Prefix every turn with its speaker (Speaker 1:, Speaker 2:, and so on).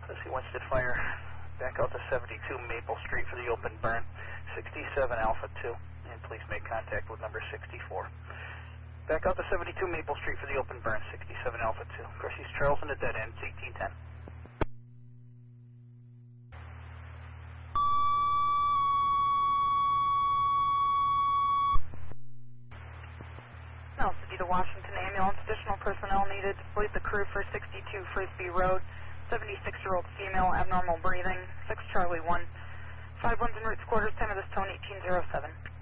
Speaker 1: Pussy Winston Fire, back out to 72 Maple Street for the open burn, 67 Alpha 2, and please make contact with number 64. Back out to 72 Maple Street for the open burn, 67 Alpha 2. Cross East Charleston at dead end, 1810.
Speaker 2: No, City to Washington ambulance. Additional personnel needed to fleet the crew for 62 Frisbee Road. 76-year-old female, abnormal breathing. 6 Charlie 1. 51's in route quarters, time of this tone 1807.